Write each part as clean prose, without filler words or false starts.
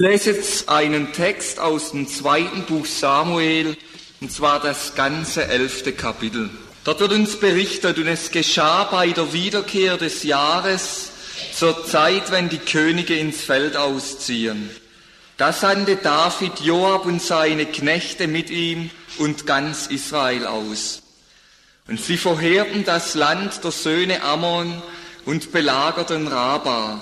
Ich lese jetzt einen Text aus dem 2. Buch Samuel, und zwar das ganze 11. Kapitel. Dort wird uns berichtet, und es geschah bei der Wiederkehr des Jahres, zur Zeit, wenn die Könige ins Feld ausziehen. Da sandte David Joab und seine Knechte mit ihm und ganz Israel aus. Und sie verheerten das Land der Söhne Ammon und belagerten Raba.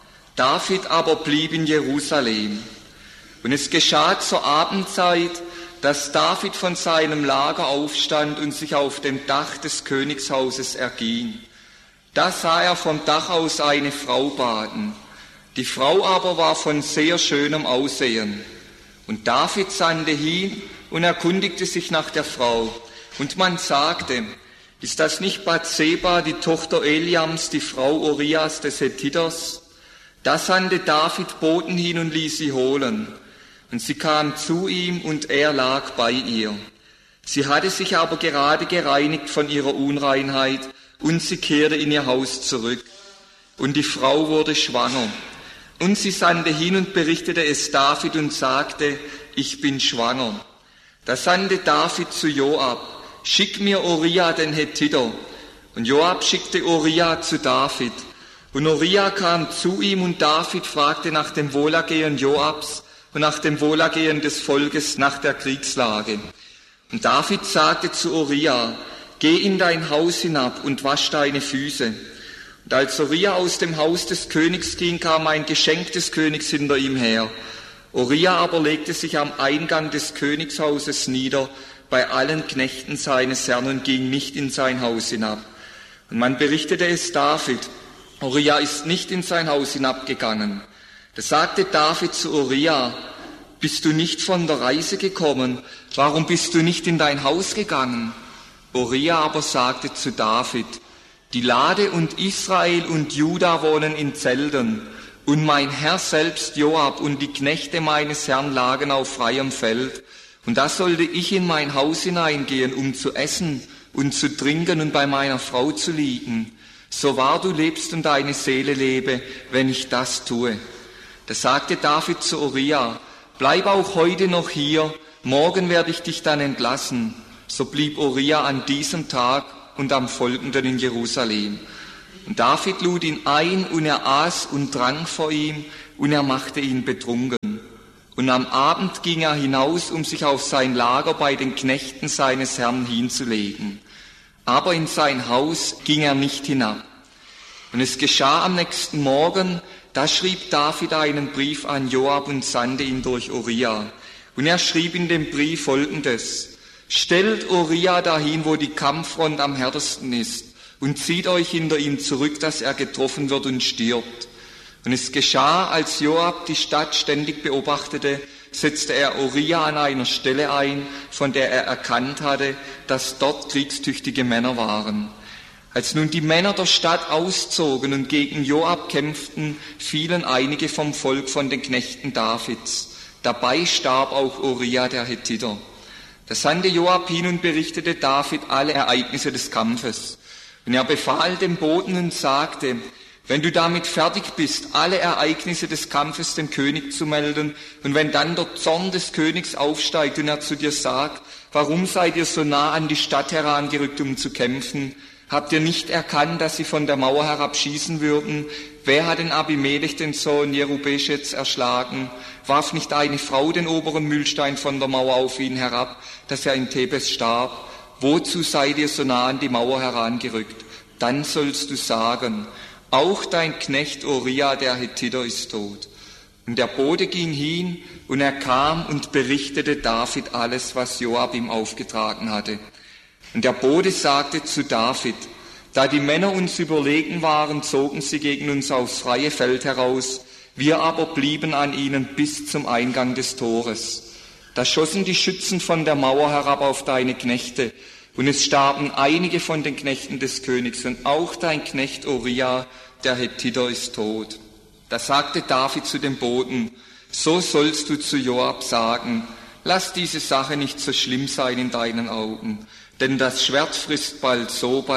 David aber blieb in Jerusalem. Und es geschah zur Abendzeit, dass David von seinem Lager aufstand und sich auf dem Dach des Königshauses erging. Da sah er vom Dach aus eine Frau baden. Die Frau aber war von sehr schönem Aussehen. Und David sandte hin und erkundigte sich nach der Frau. Und man sagte, ist das nicht Bathseba, die Tochter Eliams, die Frau Urias des Hethiters? Da sandte David Boten hin und ließ sie holen. Und sie kam zu ihm, und er lag bei ihr. Sie hatte sich aber gerade gereinigt von ihrer Unreinheit, und sie kehrte in ihr Haus zurück. Und die Frau wurde schwanger. Und sie sandte hin und berichtete es David und sagte, ich bin schwanger. Da sandte David zu Joab, schick mir Uria den Hethiter. Und Joab schickte Uria zu David. Und Uria kam zu ihm, und David fragte nach dem Wohlergehen Joabs und nach dem Wohlergehen des Volkes nach der Kriegslage. Und David sagte zu Uria, geh in dein Haus hinab und wasch deine Füße. Und als Uria aus dem Haus des Königs ging, kam ein Geschenk des Königs hinter ihm her. Uria aber legte sich am Eingang des Königshauses nieder, bei allen Knechten seines Herrn, und ging nicht in sein Haus hinab. Und man berichtete es David, Uria ist nicht in sein Haus hinabgegangen. Da sagte David zu Uria, bist du nicht von der Reise gekommen? Warum bist du nicht in dein Haus gegangen? Uria aber sagte zu David, die Lade und Israel und Juda wohnen in Zelten, und mein Herr selbst Joab und die Knechte meines Herrn lagen auf freiem Feld. Und da sollte ich in mein Haus hineingehen, um zu essen und zu trinken und bei meiner Frau zu liegen. So wahr du lebst und deine Seele lebe, wenn ich das tue. Da sagte David zu Uria, bleib auch heute noch hier, morgen werde ich dich dann entlassen. So blieb Uria an diesem Tag und am folgenden in Jerusalem. Und David lud ihn ein, und er aß und trank vor ihm, und er machte ihn betrunken. Und am Abend ging er hinaus, um sich auf sein Lager bei den Knechten seines Herrn hinzulegen. Aber in sein Haus ging er nicht hinab. Und es geschah am nächsten Morgen, da schrieb David einen Brief an Joab und sandte ihn durch Uria. Und er schrieb in dem Brief Folgendes, stellt Uria dahin, wo die Kampffront am härtesten ist, und zieht euch hinter ihm zurück, dass er getroffen wird und stirbt. Und es geschah, als Joab die Stadt ständig beobachtete, setzte er Uria an einer Stelle ein, von der er erkannt hatte, dass dort kriegstüchtige Männer waren. Als nun die Männer der Stadt auszogen und gegen Joab kämpften, fielen einige vom Volk von den Knechten Davids. Dabei starb auch Uria der Hethiter. Da sandte Joab hin und berichtete David alle Ereignisse des Kampfes. Und er befahl dem Boten und sagte, wenn du damit fertig bist, alle Ereignisse des Kampfes dem König zu melden, und wenn dann der Zorn des Königs aufsteigt und er zu dir sagt, warum seid ihr so nah an die Stadt herangerückt, um zu kämpfen? Habt ihr nicht erkannt, dass sie von der Mauer herabschießen würden? Wer hat den Abimelech, den Sohn Jerubeschets, erschlagen? Warf nicht eine Frau den oberen Mühlstein von der Mauer auf ihn herab, dass er in Thebes starb? Wozu seid ihr so nah an die Mauer herangerückt? Dann sollst du sagen, auch dein Knecht Uria der Hethiter ist tot. Und der Bote ging hin, und er kam und berichtete David alles, was Joab ihm aufgetragen hatte. Und der Bote sagte zu David, da die Männer uns überlegen waren, zogen sie gegen uns aufs freie Feld heraus, wir aber blieben an ihnen bis zum Eingang des Tores. Da schossen die Schützen von der Mauer herab auf deine Knechte, und es starben einige von den Knechten des Königs, und auch dein Knecht Uria, der Hethiter, ist tot. Da sagte David zu dem Boten, so sollst du zu Joab sagen, lass diese Sache nicht so schlimm sein in deinen Augen, denn das Schwert frisst bald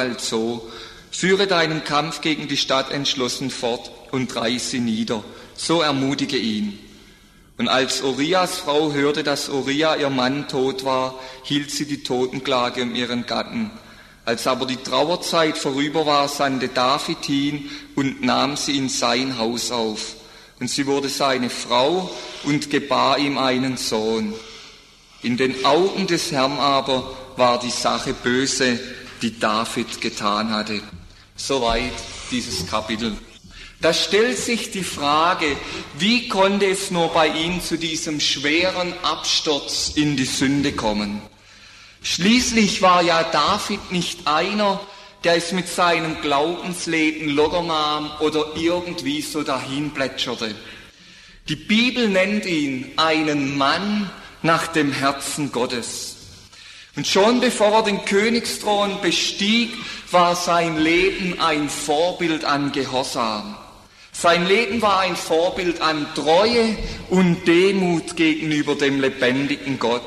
so. Führe deinen Kampf gegen die Stadt entschlossen fort und reiß sie nieder. So ermutige ihn. Und als Urias Frau hörte, dass Uria, ihr Mann, tot war, hielt sie die Totenklage um ihren Gatten. Als aber die Trauerzeit vorüber war, sandte David hin und nahm sie in sein Haus auf. Und sie wurde seine Frau und gebar ihm einen Sohn. In den Augen des Herrn aber war die Sache böse, die David getan hatte. Soweit dieses Kapitel. Da stellt sich die Frage, wie konnte es nur bei ihm zu diesem schweren Absturz in die Sünde kommen? Schließlich war ja David nicht einer, der es mit seinem Glaubensleben locker nahm oder irgendwie so dahin plätscherte. Die Bibel nennt ihn einen Mann nach dem Herzen Gottes. Und schon bevor er den Königsthron bestieg, war sein Leben ein Vorbild an Gehorsam. Sein Leben war ein Vorbild an Treue und Demut gegenüber dem lebendigen Gott.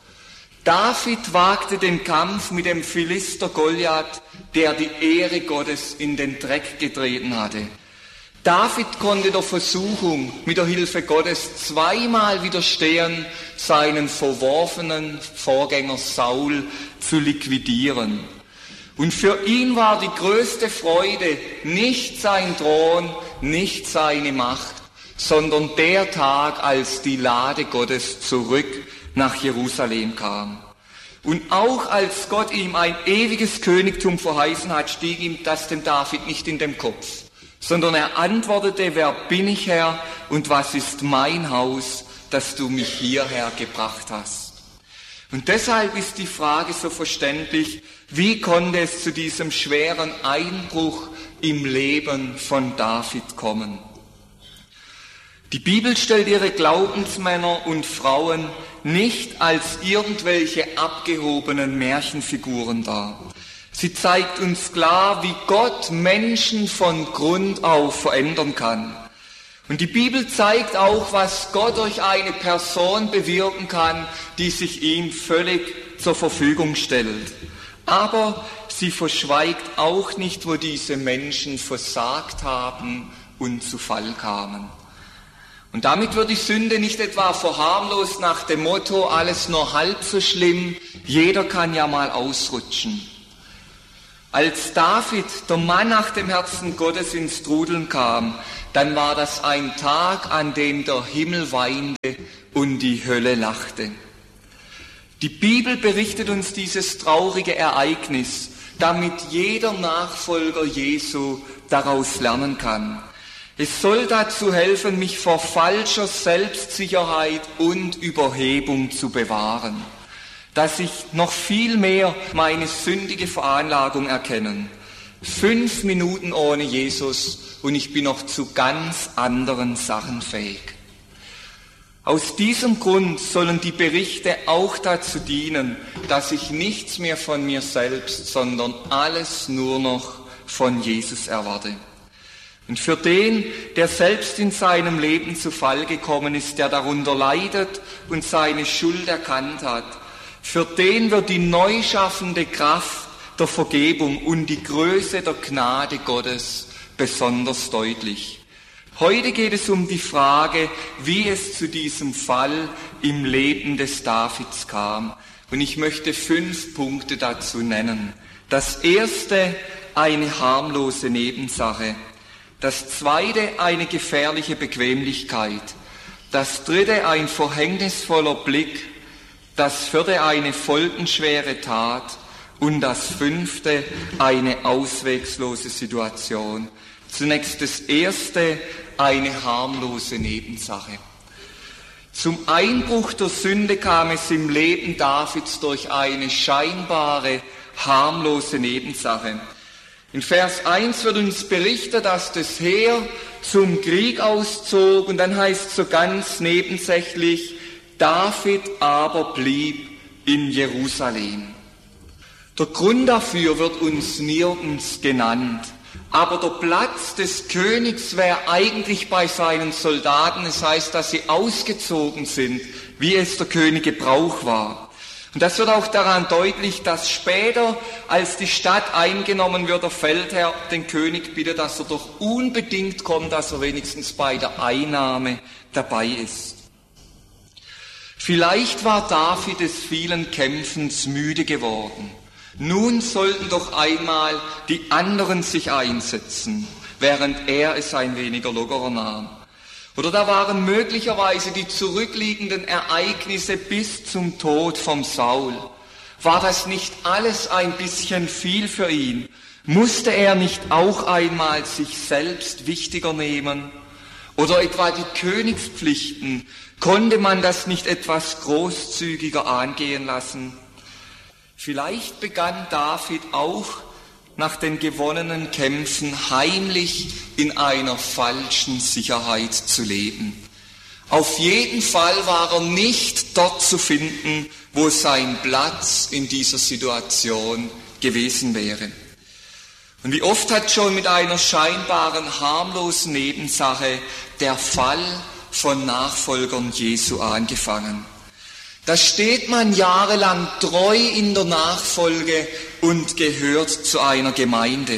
David wagte den Kampf mit dem Philister Goliath, der die Ehre Gottes in den Dreck getreten hatte. David konnte der Versuchung mit der Hilfe Gottes zweimal widerstehen, seinen verworfenen Vorgänger Saul zu liquidieren. Und für ihn war die größte Freude nicht sein Thron, nicht seine Macht, sondern der Tag, als die Lade Gottes zurück nach Jerusalem kam. Und auch als Gott ihm ein ewiges Königtum verheißen hat, stieg ihm das dem David nicht in den Kopf, sondern er antwortete, wer bin ich, Herr, und was ist mein Haus, dass du mich hierher gebracht hast? Und deshalb ist die Frage so verständlich, wie konnte es zu diesem schweren Einbruch im Leben von David kommen? Die Bibel stellt ihre Glaubensmänner und Frauen nicht als irgendwelche abgehobenen Märchenfiguren dar. Sie zeigt uns klar, wie Gott Menschen von Grund auf verändern kann. Und die Bibel zeigt auch, was Gott durch eine Person bewirken kann, die sich ihm völlig zur Verfügung stellt. Aber sie verschweigt auch nicht, wo diese Menschen versagt haben und zu Fall kamen. Und damit wird die Sünde nicht etwa verharmlost nach dem Motto, alles nur halb so schlimm, jeder kann ja mal ausrutschen. Als David, der Mann nach dem Herzen Gottes, ins Trudeln kam, dann war das ein Tag, an dem der Himmel weinte und die Hölle lachte. Die Bibel berichtet uns dieses traurige Ereignis, damit jeder Nachfolger Jesu daraus lernen kann. Es soll dazu helfen, mich vor falscher Selbstsicherheit und Überhebung zu bewahren, dass ich noch viel mehr meine sündige Veranlagung erkenne. 5 Minuten ohne Jesus und ich bin noch zu ganz anderen Sachen fähig. Aus diesem Grund sollen die Berichte auch dazu dienen, dass ich nichts mehr von mir selbst, sondern alles nur noch von Jesus erwarte. Und für den, der selbst in seinem Leben zu Fall gekommen ist, der darunter leidet und seine Schuld erkannt hat, für den wird die neu schaffende Kraft der Vergebung und die Größe der Gnade Gottes besonders deutlich. Heute geht es um die Frage, wie es zu diesem Fall im Leben des Davids kam. Und ich möchte 5 Punkte dazu nennen. Das erste, eine harmlose Nebensache. Das zweite, eine gefährliche Bequemlichkeit. Das dritte, ein verhängnisvoller Blick. Das vierte, eine folgenschwere Tat. Und das 5, eine auswegslose Situation. Zunächst das erste, eine harmlose Nebensache. Zum Einbruch der Sünde kam es im Leben Davids durch eine scheinbare, harmlose Nebensache. In Vers 1 wird uns berichtet, dass das Heer zum Krieg auszog und dann heißt es so ganz nebensächlich, David aber blieb in Jerusalem. Der Grund dafür wird uns nirgends genannt, aber der Platz des Königs wäre eigentlich bei seinen Soldaten, das heißt, dass sie ausgezogen sind, wie es der König Gebrauch war. Und das wird auch daran deutlich, dass später, als die Stadt eingenommen wird, der Feldherr den König bittet, dass er doch unbedingt kommt, dass er wenigstens bei der Einnahme dabei ist. Vielleicht war David des vielen Kämpfens müde geworden. Nun sollten doch einmal die anderen sich einsetzen, während er es ein weniger lockerer nahm. Oder da waren möglicherweise die zurückliegenden Ereignisse bis zum Tod vom Saul. War das nicht alles ein bisschen viel für ihn? Musste er nicht auch einmal sich selbst wichtiger nehmen? Oder etwa die Königspflichten, konnte man das nicht etwas großzügiger angehen lassen? Vielleicht begann David auch nach den gewonnenen Kämpfen heimlich in einer falschen Sicherheit zu leben. Auf jeden Fall war er nicht dort zu finden, wo sein Platz in dieser Situation gewesen wäre. Und wie oft hat schon mit einer scheinbaren harmlosen Nebensache der Fall von Nachfolgern Jesu angefangen. Da steht man jahrelang treu in der Nachfolge und gehört zu einer Gemeinde.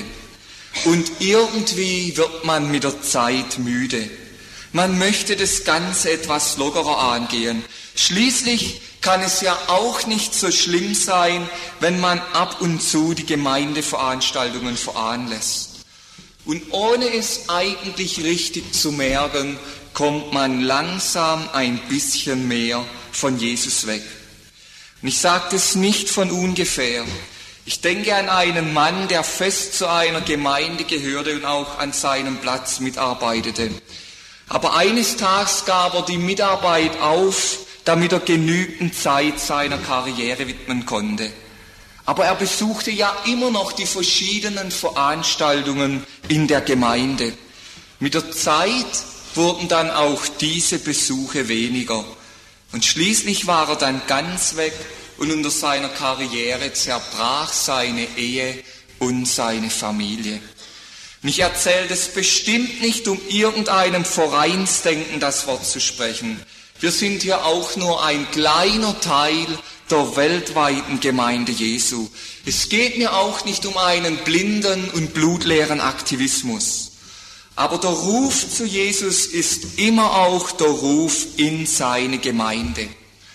Und irgendwie wird man mit der Zeit müde. Man möchte das Ganze etwas lockerer angehen. Schließlich kann es ja auch nicht so schlimm sein, wenn man ab und zu die Gemeindeveranstaltungen veranlässt. Und ohne es eigentlich richtig zu merken, kommt man langsam ein bisschen mehr von Jesus weg. Und ich sage das nicht von ungefähr. Ich denke an einen Mann, der fest zu einer Gemeinde gehörte und auch an seinem Platz mitarbeitete. Aber eines Tages gab er die Mitarbeit auf, damit er genügend Zeit seiner Karriere widmen konnte. Aber er besuchte ja immer noch die verschiedenen Veranstaltungen in der Gemeinde. Mit der Zeit wurden dann auch diese Besuche weniger. Und schließlich war er dann ganz weg und unter seiner Karriere zerbrach seine Ehe und seine Familie. Und ich erzähle das bestimmt nicht, um irgendeinem Vereinsdenken das Wort zu sprechen. Wir sind hier auch nur ein kleiner Teil der weltweiten Gemeinde Jesu. Es geht mir auch nicht um einen blinden und blutleeren Aktivismus. Aber der Ruf zu Jesus ist immer auch der Ruf in seine Gemeinde.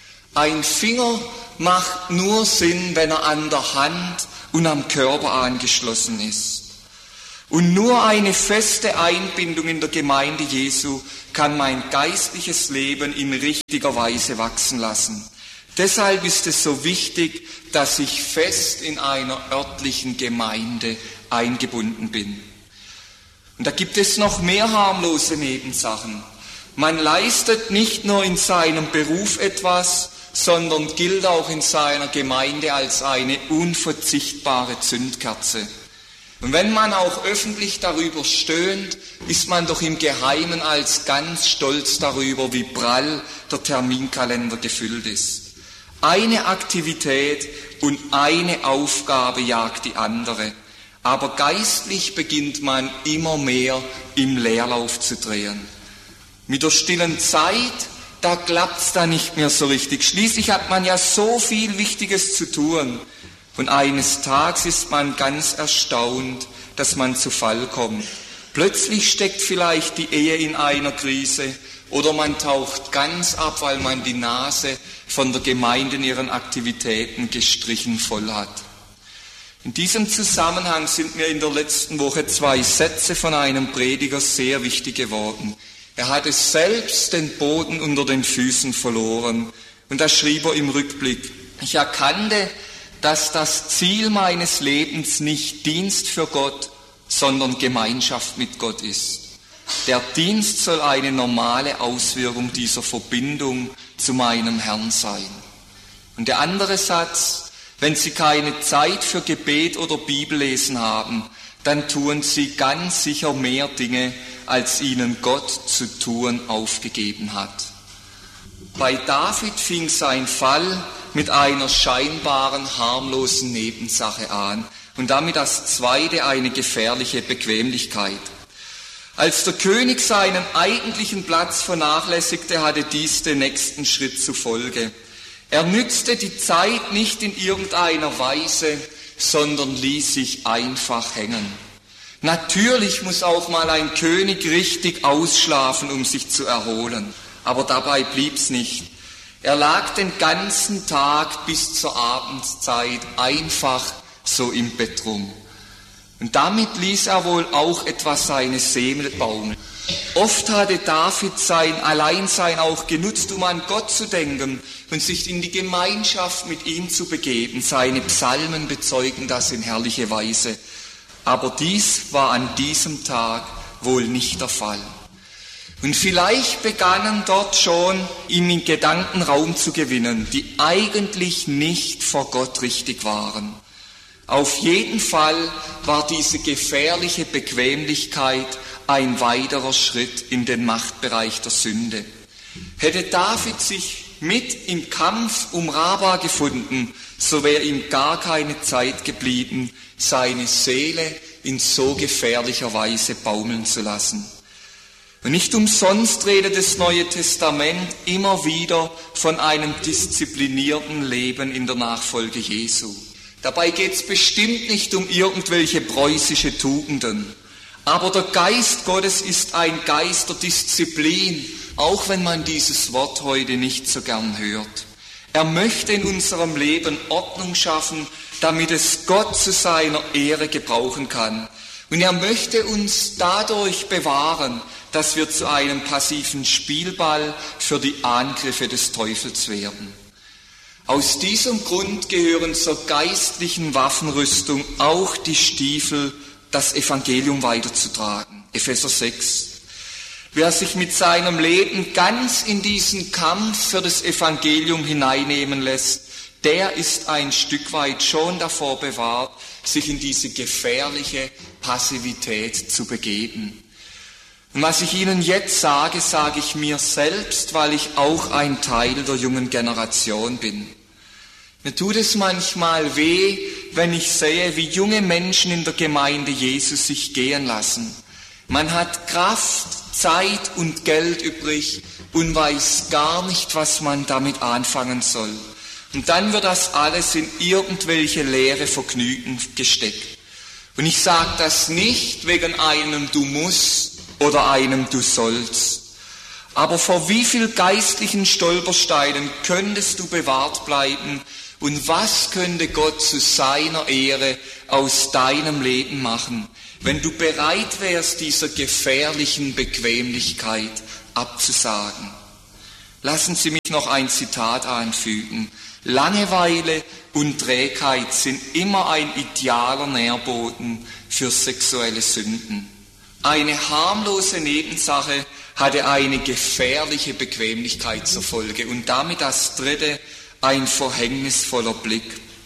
Ein Finger macht nur Sinn, wenn er an der Hand und am Körper angeschlossen ist. Und nur eine feste Einbindung in der Gemeinde Jesu kann mein geistliches Leben in richtiger Weise wachsen lassen. Deshalb ist es so wichtig, dass ich fest in einer örtlichen Gemeinde eingebunden bin. Und da gibt es noch mehr harmlose Nebensachen. Man leistet nicht nur in seinem Beruf etwas, sondern gilt auch in seiner Gemeinde als eine unverzichtbare Zündkerze. Und wenn man auch öffentlich darüber stöhnt, ist man doch im Geheimen als ganz stolz darüber, wie prall der Terminkalender gefüllt ist. Eine Aktivität und eine Aufgabe jagt die andere. Aber geistlich beginnt man immer mehr im Leerlauf zu drehen. Mit der stillen Zeit, da klappt's dann nicht mehr so richtig. Schließlich hat man ja so viel Wichtiges zu tun. Und eines Tages ist man ganz erstaunt, dass man zu Fall kommt. Plötzlich steckt vielleicht die Ehe in einer Krise oder man taucht ganz ab, weil man die Nase von der Gemeinde in ihren Aktivitäten gestrichen voll hat. In diesem Zusammenhang sind mir in der letzten Woche 2 Sätze von einem Prediger sehr wichtig geworden. Er hatte selbst den Boden unter den Füßen verloren. Und da schrieb er im Rückblick: Ich erkannte, dass das Ziel meines Lebens nicht Dienst für Gott, sondern Gemeinschaft mit Gott ist. Der Dienst soll eine normale Auswirkung dieser Verbindung zu meinem Herrn sein. Und der andere Satz: Wenn Sie keine Zeit für Gebet oder Bibellesen haben, dann tun Sie ganz sicher mehr Dinge, als Ihnen Gott zu tun aufgegeben hat. Bei David fing sein Fall mit einer scheinbaren, harmlosen Nebensache an und damit das zweite eine gefährliche Bequemlichkeit. Als der König seinen eigentlichen Platz vernachlässigte, hatte dies den nächsten Schritt zur Folge. Er nützte die Zeit nicht in irgendeiner Weise, sondern ließ sich einfach hängen. Natürlich muss auch mal ein König richtig ausschlafen, um sich zu erholen. Aber dabei blieb's nicht. Er lag den ganzen Tag bis zur Abendszeit einfach so im Bett rum. Und damit ließ er wohl auch etwas seine Seele baumeln. Oft hatte David sein Alleinsein auch genutzt, um an Gott zu denken und sich in die Gemeinschaft mit ihm zu begeben. Seine Psalmen bezeugen das in herrlicher Weise. Aber dies war an diesem Tag wohl nicht der Fall. Und vielleicht begannen dort schon, ihm in Gedanken Raum zu gewinnen, die eigentlich nicht vor Gott richtig waren. Auf jeden Fall war diese gefährliche Bequemlichkeit ein weiterer Schritt in den Machtbereich der Sünde. Hätte David sich mit im Kampf um Raba gefunden, so wäre ihm gar keine Zeit geblieben, seine Seele in so gefährlicher Weise baumeln zu lassen. Und nicht umsonst redet das Neue Testament immer wieder von einem disziplinierten Leben in der Nachfolge Jesu. Dabei geht es bestimmt nicht um irgendwelche preußische Tugenden. Aber der Geist Gottes ist ein Geist der Disziplin, auch wenn man dieses Wort heute nicht so gern hört. Er möchte in unserem Leben Ordnung schaffen, damit es Gott zu seiner Ehre gebrauchen kann. Und er möchte uns dadurch bewahren, dass wir zu einem passiven Spielball für die Angriffe des Teufels werden. Aus diesem Grund gehören zur geistlichen Waffenrüstung auch die Stiefel, das Evangelium weiterzutragen. Epheser 6. Wer sich mit seinem Leben ganz in diesen Kampf für das Evangelium hineinnehmen lässt, der ist ein Stück weit schon davor bewahrt, sich in diese gefährliche Passivität zu begeben. Und was ich Ihnen jetzt sage, sage ich mir selbst, weil ich auch ein Teil der jungen Generation bin. Mir tut es manchmal weh, wenn ich sehe, wie junge Menschen in der Gemeinde Jesus sich gehen lassen. Man hat Kraft, Zeit und Geld übrig und weiß gar nicht, was man damit anfangen soll. Und dann wird das alles in irgendwelche leere Vergnügen gesteckt. Und ich sage das nicht wegen einem Du musst oder einem Du sollst. Aber vor wie viel geistlichen Stolpersteinen könntest du bewahrt bleiben und was könnte Gott zu seiner Ehre aus deinem Leben machen, wenn du bereit wärst, dieser gefährlichen Bequemlichkeit abzusagen? Lassen Sie mich noch ein Zitat anfügen. Langeweile und Trägheit sind immer ein idealer Nährboden für sexuelle Sünden. Eine harmlose Nebensache hatte eine gefährliche Bequemlichkeit zur Folge und damit das dritte, ein verhängnisvoller Blick.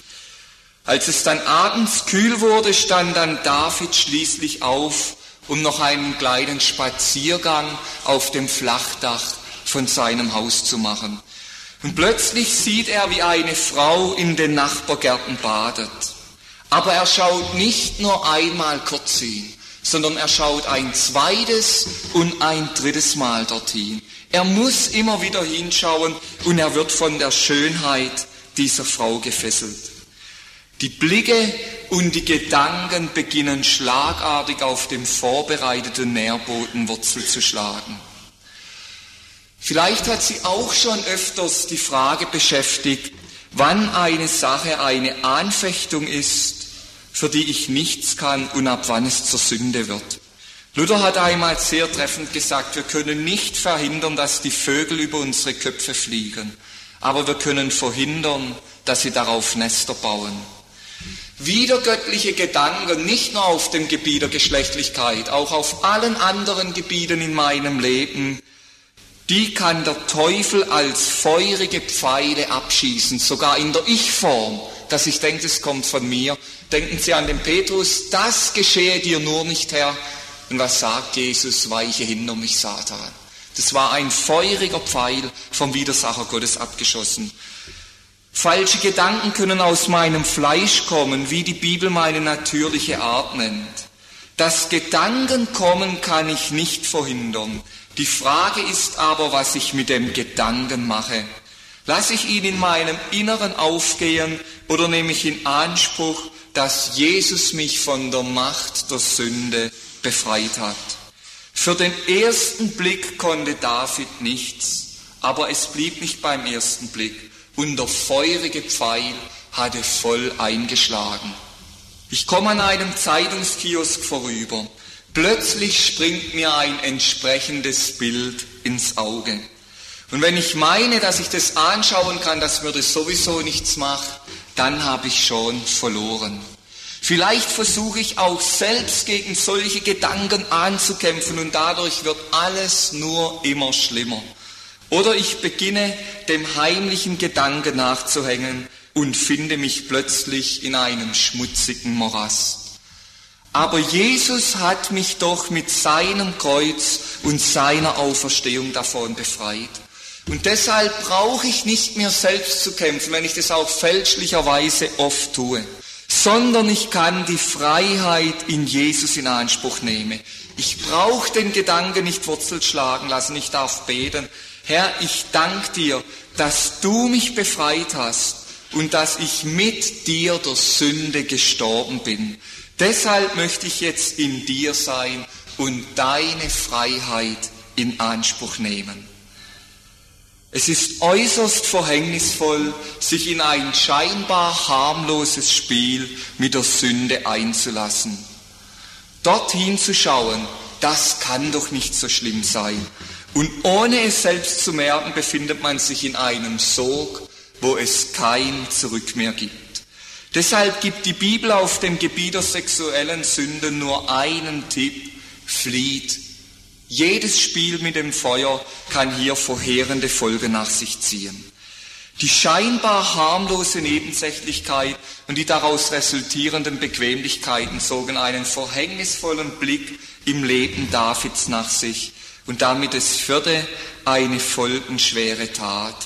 Als es dann abends kühl wurde, stand dann David schließlich auf, um noch einen kleinen Spaziergang auf dem Flachdach von seinem Haus zu machen. Und plötzlich sieht er, wie eine Frau in den Nachbargärten badet. Aber er schaut nicht nur einmal kurz hin, sondern er schaut ein zweites und ein drittes Mal dorthin. Er muss immer wieder hinschauen und er wird von der Schönheit dieser Frau gefesselt. Die Blicke und die Gedanken beginnen schlagartig auf dem vorbereiteten Nährboden Wurzel zu schlagen. Vielleicht hat Sie auch schon öfters die Frage beschäftigt, wann eine Sache eine Anfechtung ist, für die ich nichts kann und ab wann es zur Sünde wird. Luther hat einmal sehr treffend gesagt, wir können nicht verhindern, dass die Vögel über unsere Köpfe fliegen, aber wir können verhindern, dass sie darauf Nester bauen. Widergöttliche Gedanken, nicht nur auf dem Gebiet der Geschlechtlichkeit, auch auf allen anderen Gebieten in meinem Leben, die kann der Teufel als feurige Pfeile abschießen, sogar in der Ich-Form, dass ich denke, es kommt von mir. Denken Sie an den Petrus, das geschehe dir nur nicht, Herr. Und was sagt Jesus? Weiche hinter mich, Satan. Das war ein feuriger Pfeil vom Widersacher Gottes abgeschossen. Falsche Gedanken können aus meinem Fleisch kommen, wie die Bibel meine natürliche Art nennt. Das Gedankenkommen kann ich nicht verhindern. Die Frage ist aber, was ich mit dem Gedanken mache. Lasse ich ihn in meinem Inneren aufgehen oder nehme ich in Anspruch, dass Jesus mich von der Macht der Sünde befreit hat? Für den ersten Blick konnte David nichts, Aber es blieb nicht beim ersten Blick und der feurige Pfeil hatte voll eingeschlagen. Ich komme an einem Zeitungskiosk vorüber. Plötzlich springt mir ein entsprechendes Bild ins Auge. Und wenn ich meine, dass ich das anschauen kann, dass mir das sowieso nichts macht, dann habe ich schon verloren. Vielleicht versuche ich auch selbst gegen solche Gedanken anzukämpfen und dadurch wird alles nur immer schlimmer. Oder ich beginne dem heimlichen Gedanken nachzuhängen und finde mich plötzlich in einem schmutzigen Morass. Aber Jesus hat mich doch mit seinem Kreuz und seiner Auferstehung davon befreit. Und deshalb brauche ich nicht mehr selbst zu kämpfen, wenn ich das auch fälschlicherweise oft tue, sondern ich kann die Freiheit in Jesus in Anspruch nehmen. Ich brauche den Gedanken nicht Wurzel schlagen lassen, ich darf beten. Herr, ich danke dir, dass du mich befreit hast und dass ich mit dir der Sünde gestorben bin. Deshalb möchte ich jetzt in dir sein und deine Freiheit in Anspruch nehmen. Es ist äußerst verhängnisvoll, sich in ein scheinbar harmloses Spiel mit der Sünde einzulassen. Dorthin zu schauen, das kann doch nicht so schlimm sein. Und ohne es selbst zu merken, befindet man sich in einem Sog, wo es kein Zurück mehr gibt. Deshalb gibt die Bibel auf dem Gebiet der sexuellen Sünden nur einen Tipp: flieht. Jedes Spiel mit dem Feuer kann hier verheerende Folgen nach sich ziehen. Die scheinbar harmlose Nebensächlichkeit und die daraus resultierenden Bequemlichkeiten zogen einen verhängnisvollen Blick im Leben Davids nach sich und damit es führte eine folgenschwere Tat.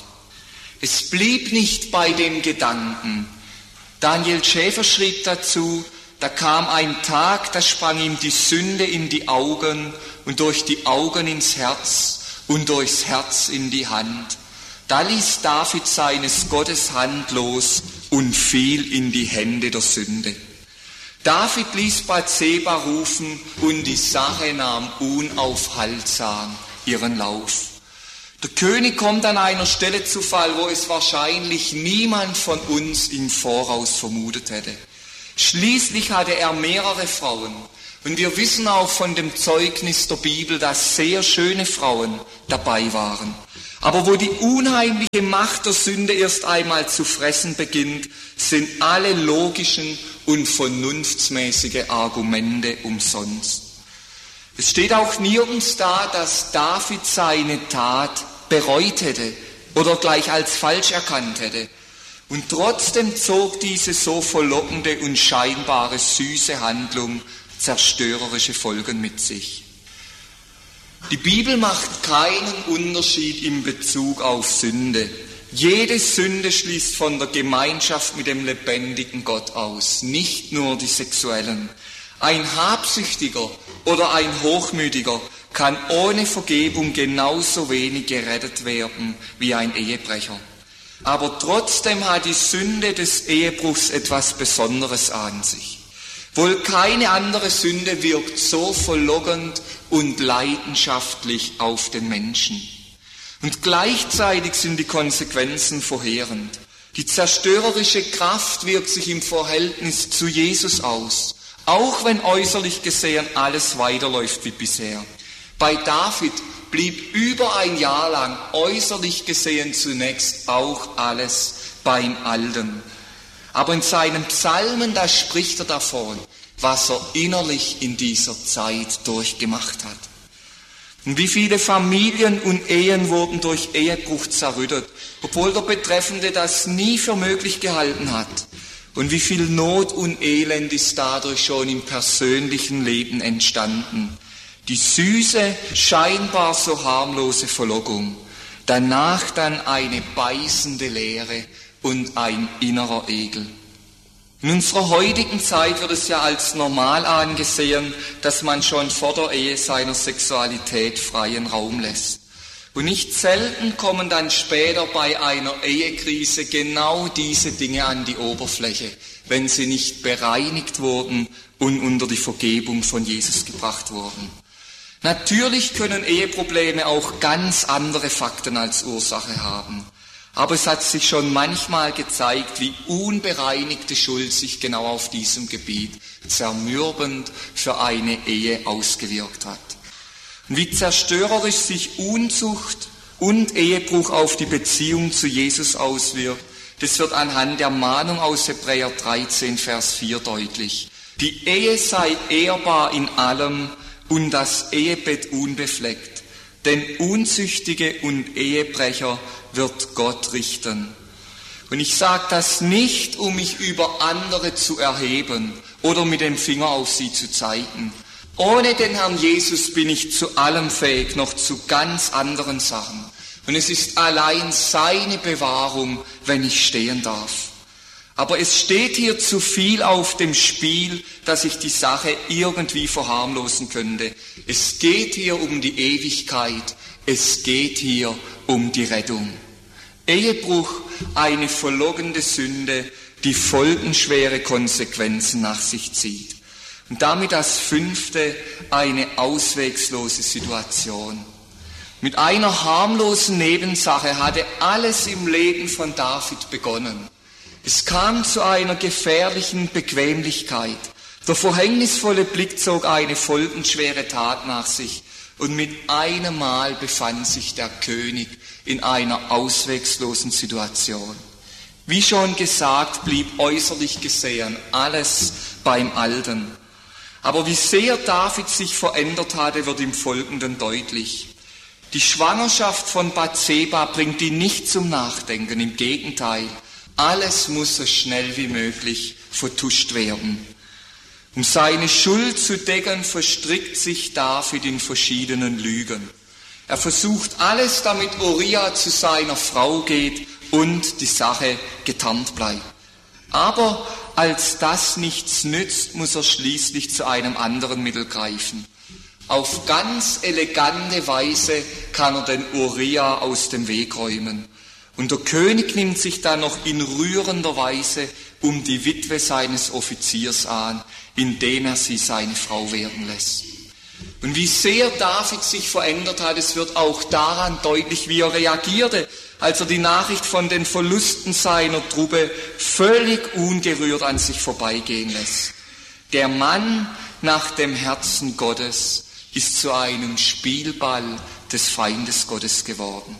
Es blieb nicht bei dem Gedanken. Daniel Schäfer schrieb dazu: Da kam ein Tag, da sprang ihm die Sünde in die Augen und durch die Augen ins Herz und durchs Herz in die Hand. Da ließ David seines Gottes Hand los und fiel in die Hände der Sünde. David ließ Bathseba rufen und die Sache nahm unaufhaltsam ihren Lauf. Der König kommt an einer Stelle zu Fall, wo es wahrscheinlich niemand von uns im Voraus vermutet hätte. Schließlich hatte er mehrere Frauen. Und wir wissen auch von dem Zeugnis der Bibel, dass sehr schöne Frauen dabei waren. Aber wo die unheimliche Macht der Sünde erst einmal zu fressen beginnt, sind alle logischen und vernunftsmäßigen Argumente umsonst. Es steht auch nirgends da, dass David seine Tat bereut hätte oder gleich als falsch erkannt hätte. Und trotzdem zog diese so verlockende und scheinbare süße Handlung zerstörerische Folgen mit sich. Die Bibel macht keinen Unterschied in Bezug auf Sünde. Jede Sünde schließt von der Gemeinschaft mit dem lebendigen Gott aus, nicht nur die sexuellen. Ein Habsüchtiger oder ein Hochmütiger kann ohne Vergebung genauso wenig gerettet werden wie ein Ehebrecher. Aber trotzdem hat die Sünde des Ehebruchs etwas Besonderes an sich. Wohl keine andere Sünde wirkt so verlockend und leidenschaftlich auf den Menschen. Und gleichzeitig sind die Konsequenzen verheerend. Die zerstörerische Kraft wirkt sich im Verhältnis zu Jesus aus, auch wenn äußerlich gesehen alles weiterläuft wie bisher. Bei David blieb über ein Jahr lang äußerlich gesehen zunächst auch alles beim Alten. Aber in seinen Psalmen, da spricht er davon, was er innerlich in dieser Zeit durchgemacht hat. Und wie viele Familien und Ehen wurden durch Ehebruch zerrüttet, obwohl der Betreffende das nie für möglich gehalten hat. Und wie viel Not und Elend ist dadurch schon im persönlichen Leben entstanden. Die süße, scheinbar so harmlose Verlockung, danach dann eine beißende Leere und ein innerer Ekel. In unserer heutigen Zeit wird es ja als normal angesehen, dass man schon vor der Ehe seiner Sexualität freien Raum lässt. Und nicht selten kommen dann später bei einer Ehekrise genau diese Dinge an die Oberfläche, wenn sie nicht bereinigt wurden und unter die Vergebung von Jesus gebracht wurden. Natürlich können Eheprobleme auch ganz andere Fakten als Ursache haben. Aber es hat sich schon manchmal gezeigt, wie unbereinigte Schuld sich genau auf diesem Gebiet zermürbend für eine Ehe ausgewirkt hat. Und wie zerstörerisch sich Unzucht und Ehebruch auf die Beziehung zu Jesus auswirkt, das wird anhand der Mahnung aus Hebräer 13, Vers 4 deutlich. Die Ehe sei ehrbar in allem und das Ehebett unbefleckt, denn Unzüchtige und Ehebrecher wird Gott richten. Und ich sage das nicht, um mich über andere zu erheben oder mit dem Finger auf sie zu zeigen. Ohne den Herrn Jesus bin ich zu allem fähig, noch zu ganz anderen Sachen. Und es ist allein seine Bewahrung, wenn ich stehen darf. Aber es steht hier zu viel auf dem Spiel, dass ich die Sache irgendwie verharmlosen könnte. Es geht hier um die Ewigkeit. Es geht hier um die Rettung. Ehebruch, eine verlogene Sünde, die folgenschwere Konsequenzen nach sich zieht. Und damit das 5. eine auswegslose Situation. Mit einer harmlosen Nebensache hatte alles im Leben von David begonnen. Es kam zu einer gefährlichen Bequemlichkeit. Der verhängnisvolle Blick zog eine folgenschwere Tat nach sich. Und mit einem Mal befand sich der König in einer ausweglosen Situation. Wie schon gesagt, blieb äußerlich gesehen alles beim Alten. Aber wie sehr David sich verändert hatte, wird im Folgenden deutlich. Die Schwangerschaft von Bathseba bringt ihn nicht zum Nachdenken, im Gegenteil. Alles muss so schnell wie möglich vertuscht werden. Um seine Schuld zu decken, verstrickt sich David in verschiedenen Lügen. Er versucht alles, damit Uriah zu seiner Frau geht und die Sache getarnt bleibt. Aber als das nichts nützt, muss er schließlich zu einem anderen Mittel greifen. Auf ganz elegante Weise kann er den Uriah aus dem Weg räumen. Und der König nimmt sich dann noch in rührender Weise um die Witwe seines Offiziers an, indem er sie seine Frau werden lässt. Und wie sehr David sich verändert hat, es wird auch daran deutlich, wie er reagierte, als er die Nachricht von den Verlusten seiner Truppe völlig ungerührt an sich vorbeigehen lässt. Der Mann nach dem Herzen Gottes ist zu einem Spielball des Feindes Gottes geworden.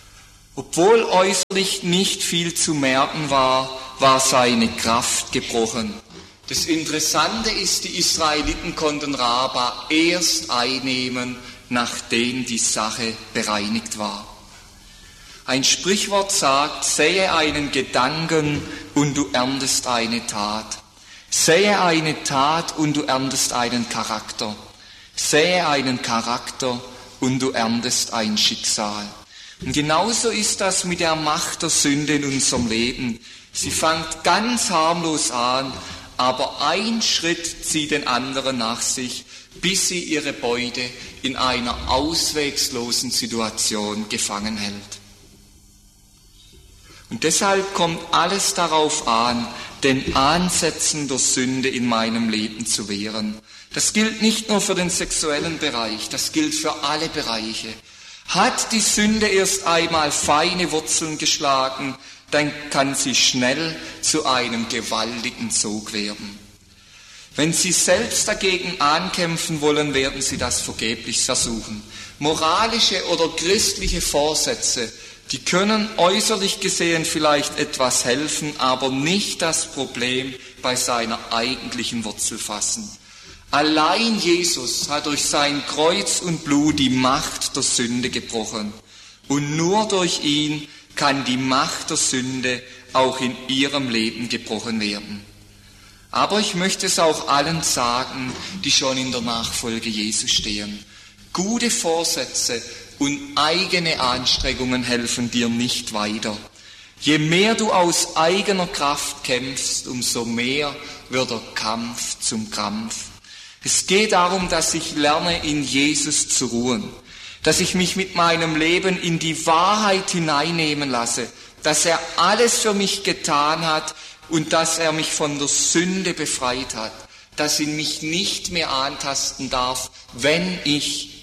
Obwohl äußerlich nicht viel zu merken war, war seine Kraft gebrochen. Das Interessante ist, die Israeliten konnten Raba erst einnehmen, nachdem die Sache bereinigt war. Ein Sprichwort sagt, sähe einen Gedanken und du erntest eine Tat. Sähe eine Tat und du erntest einen Charakter. Sähe einen Charakter und du erntest ein Schicksal. Und genauso ist das mit der Macht der Sünde in unserem Leben. Sie fängt ganz harmlos an, aber ein Schritt zieht den anderen nach sich, bis sie ihre Beute in einer ausweglosen Situation gefangen hält. Und deshalb kommt alles darauf an, den Ansätzen der Sünde in meinem Leben zu wehren. Das gilt nicht nur für den sexuellen Bereich, das gilt für alle Bereiche. Hat die Sünde erst einmal feine Wurzeln geschlagen, dann kann sie schnell zu einem gewaltigen Sog werden. Wenn Sie selbst dagegen ankämpfen wollen, werden Sie das vergeblich versuchen. Moralische oder christliche Vorsätze, die können äußerlich gesehen vielleicht etwas helfen, aber nicht das Problem bei seiner eigentlichen Wurzel fassen. Allein Jesus hat durch sein Kreuz und Blut die Macht der Sünde gebrochen. Und nur durch ihn kann die Macht der Sünde auch in ihrem Leben gebrochen werden. Aber ich möchte es auch allen sagen, die schon in der Nachfolge Jesu stehen. Gute Vorsätze und eigene Anstrengungen helfen dir nicht weiter. Je mehr du aus eigener Kraft kämpfst, umso mehr wird der Kampf zum Krampf. Es geht darum, dass ich lerne, in Jesus zu ruhen, dass ich mich mit meinem Leben in die Wahrheit hineinnehmen lasse, dass er alles für mich getan hat und dass er mich von der Sünde befreit hat, dass ihn mich nicht mehr antasten darf, wenn ich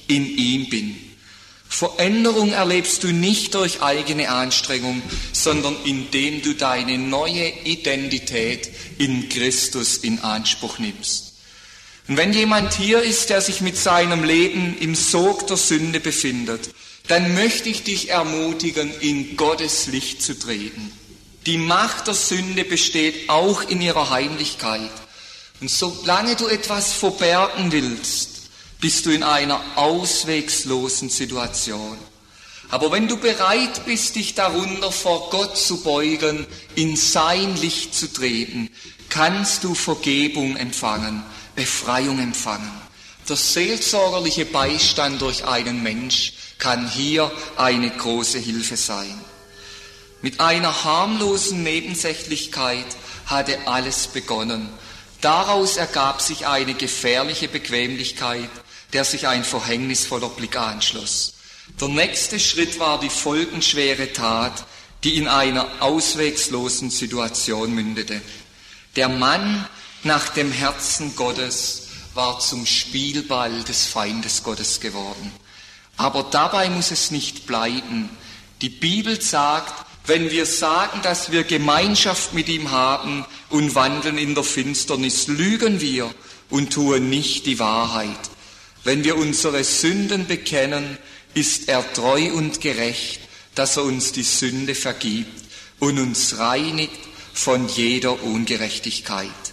in ihm bin. Veränderung erlebst du nicht durch eigene Anstrengung, sondern indem du deine neue Identität in Christus in Anspruch nimmst. Und wenn jemand hier ist, der sich mit seinem Leben im Sog der Sünde befindet, dann möchte ich dich ermutigen, in Gottes Licht zu treten. Die Macht der Sünde besteht auch in ihrer Heimlichkeit. Und solange du etwas verbergen willst, bist du in einer auswegslosen Situation. Aber wenn du bereit bist, dich darunter vor Gott zu beugen, in sein Licht zu treten, kannst du Vergebung empfangen, Befreiung empfangen. Der seelsorgerliche Beistand durch einen Mensch kann hier eine große Hilfe sein. Mit einer harmlosen Nebensächlichkeit hatte alles begonnen. Daraus ergab sich eine gefährliche Bequemlichkeit, der sich ein verhängnisvoller Blick anschloss. Der nächste Schritt war die folgenschwere Tat, die in einer ausweglosen Situation mündete. Der Mann nach dem Herzen Gottes war zum Spielball des Feindes Gottes geworden. Aber dabei muss es nicht bleiben. Die Bibel sagt, wenn wir sagen, dass wir Gemeinschaft mit ihm haben und wandeln in der Finsternis, lügen wir und tun nicht die Wahrheit. Wenn wir unsere Sünden bekennen, ist er treu und gerecht, dass er uns die Sünde vergibt und uns reinigt von jeder Ungerechtigkeit.